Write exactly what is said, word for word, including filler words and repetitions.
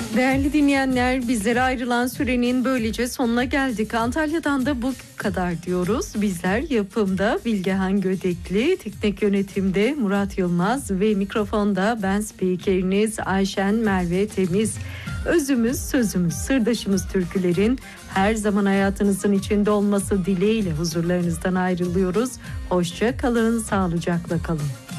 Değerli dinleyenler, bizlere ayrılan sürenin böylece sonuna geldik. Antalya'dan da bu kadar diyoruz. Bizler yapımda Bilgehan Gödekli, teknik yönetimde Murat Yılmaz ve mikrofonda ben spikeriniz Ayşen Merve Temiz. Özümüz, sözümüz, sırdaşımız türkülerin her zaman hayatınızın içinde olması dileğiyle huzurlarınızdan ayrılıyoruz. Hoşça kalın, sağlıcakla kalın.